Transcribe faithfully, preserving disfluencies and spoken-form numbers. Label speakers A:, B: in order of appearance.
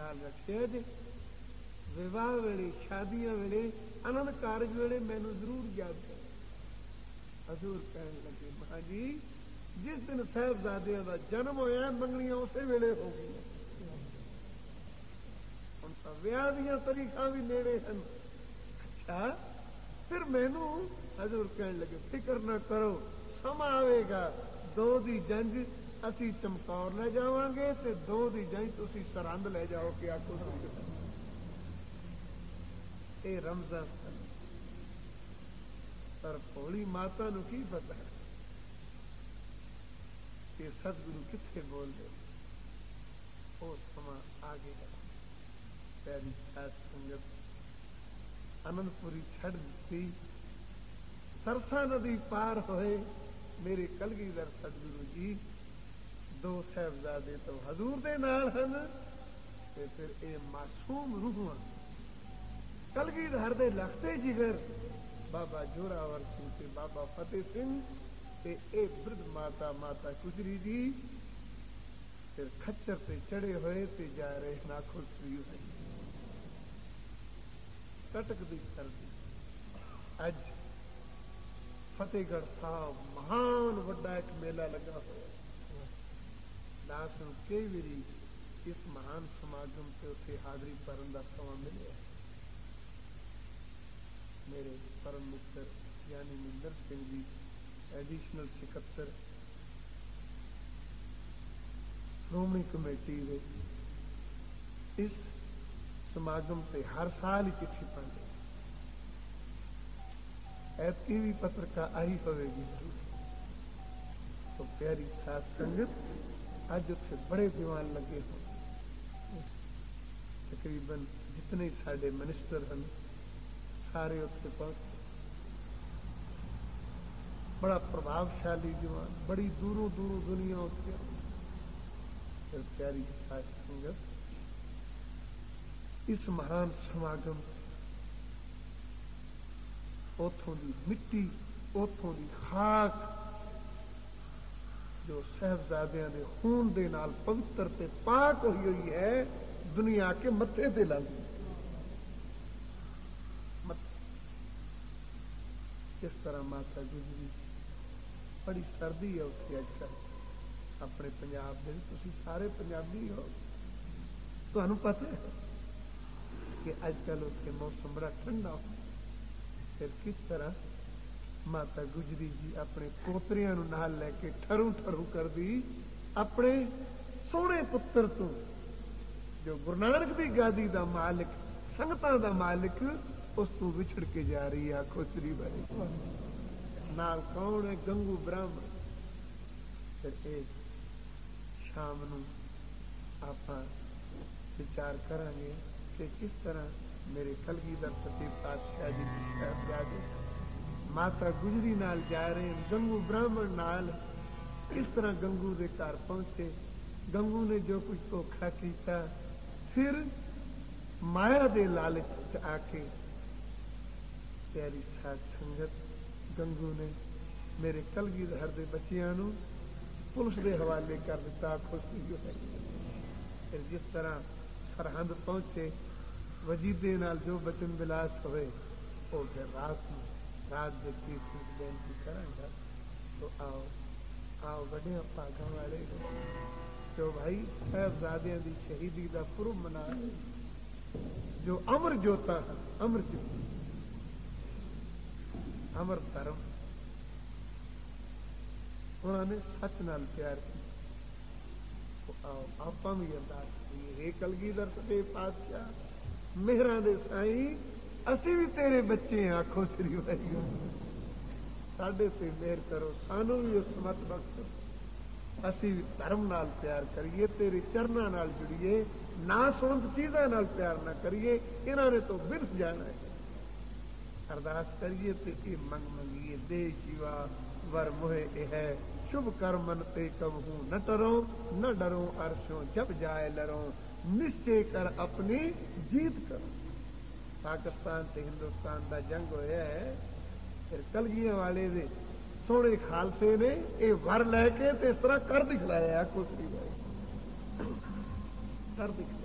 A: خیال رکھے جی وواہ ویلے شادیاں ویلے آنند کارج ویلے مینوں ضرور یاد کرے. حضور کہنے لگے ماں جی جس دن صاحبزادیاں دا جنم ہویا منگنیاں اسی ویلے ہو گئی ہوں تو ویاہ دیاں تاریخاں بھی نیڑے ہیں. اچھا پھر مینوں حضور کہنے لگے فکر نہ کرو سما آئے گا دو دی جنج اسی چمکور لے جاواں گے تے دو دی جنج تسی سرہند لے جاؤ کہ آکو اے رمضان سن پر بھولی ماتا نو کی پتا ہے کہ ستگرو کتنے بول رہے وہ سما آگے گیا. پیاری ساتھ سنگت آنند پوری چھڑ دیتی سرسا ندی پار ہوئے میرے کلگیدھر ستگرو جی دو صاحبزادے تو حضور دے نال ہن تے پھر اے معصوم روحاں کلگیدھر دے لختے جگر بابا جوراور سنگھ تے بابا فتح سنگھ تے اے برد ماتا ماتا گجری جی پھر کھچر تے چڑھے ہوئے تے جا رہے ناکھو سری ہوئے کٹک دی سردی. اج فتح گڑھ صاحب مہان وڈا ایک میلہ لگا ہوا ناسن کئی بری اس مہان سماگم سے اتنے حاضری کرن کا سما ملے. میرے پرم متر یعنی مندر سنگھ جی ایڈیشنل سکتر شرومنی کمیٹی اس سماگم سے ہر سال ہی چٹھی پڑھتے ایتکی بھی پترکا آئی ہوئے گی تو پیاری ساتھ سنگت اج اتنے بڑے دیوان لگے ہو تقریباً جتنے سارے منسٹر ہیں سارے اتنے پہنچ بڑا پربھاوشالی دیوان بڑی دوروں دوروں دنیا اتنے پھر پیاری ساتھ سنگت اس مہان سماگم اتوں دی مٹی اتوں دی خاک جو صاحبزادیاں دے خون دے نال پوتر تے پاک ہوئی ہوئی ہے دنیا کے متھے تے لگ کس طرح ماتا گجری بڑی سردی ہے اتنے اج کل اپنے پنجاب دے تسی سارے پنجابی ہو تمہیں پتہ ہے کہ اج کل اتنے موسم بڑا ٹھنڈا ہو پھر کس طرح ماتا گجری جی اپنے پوتریاں نو نال لے کے ٹھرو ٹھرو کر دی اپنے سونے پتر تو جو گرو نانک دی گادی دا مالک سنگتاں دا مالک اس تو وچھڑ کے جا رہی ہے کھوسری بھائی نال کون ہے گنگو براہمن. پھر اے شام نو آپاں وچار کریں گے کہ کس طرح میرے کلگیدھر فتح پاتشاہ جی صاحبزادے ماتا گجری نال جا رہے ہیں گنگو براہمن نال کس طرح گنگو دے گھر پہنچے گنگو نے جو کچھ دھوکھا کیتا پھر مایا دے لالچ آ کے پیاری ساتھ سنگت گنگو نے میرے کلگیدھر دے بچیاں نو پولیس دے حوالے کر دیتا خوشی جو ہے. پھر جس طرح سرحد پہنچے وجیدے نال جو بچن بلاس ہوئے وہ پھر رات میں رات دے چیز بینتی کریں گا تو آؤ آؤ بڑے پاگاں والے جو بھائی صاحبزادیاں دی شہیدی دا پرب منا جو امر جوتا ہے امر جوتا امر دھرم انہوں نے سچ نال پیار کیا. آؤ آپ بھی ارداس کریے کلگیدھر فتح پاتشاہ مہراں دے سائیں اسی بھی تیرے بچے ہیں آخو سری وائی ساڈے تے مہر کرو سانو بھی اس مت بخشو اسی بھی دھرم نال پیار کریے تیرے چرنا نال جڑیے نہ سنت چیزاں نال پیار نہ کریے انہوں نے تو برس جانا ہے. ارداس کریے تے اے منگ منگیے دے شیوا ور موہے اے ہے شبھ کر من تے کب ہوں نہ ٹرو نہ ڈرو عرشوں جب جائے لرو نشچے کر اپنی جیت کرو. پاکستان تے ہندوستان دا جنگ ہویا ہے پھر کلگیاں والے دے سونے خالصے نے اے ور لے کے تے اس طرح کر دکھلایا کچھ نہیں کر دکھلایا